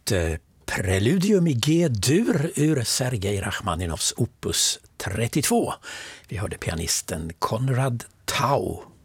ett preludium i G-dur ur Sergej Rachmaninovs opus 32. Vi hörde pianisten Konrad Tau